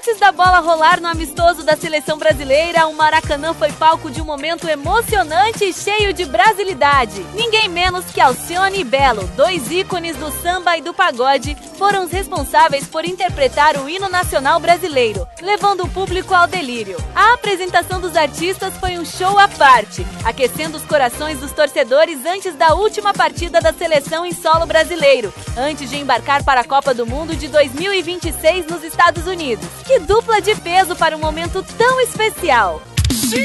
Antes da bola rolar no amistoso da seleção brasileira, o Maracanã foi palco de um momento emocionante e cheio de brasilidade. Ninguém menos que Alcione e Belo, dois ícones do samba e do pagode, foram os responsáveis por interpretar o hino nacional brasileiro, levando o público ao delírio. A apresentação dos artistas foi um show à parte, aquecendo os corações dos torcedores antes da última partida da seleção em solo brasileiro, antes de embarcar para a Copa do Mundo de 2026 nos Estados Unidos. Que dupla de peso para um momento tão especial!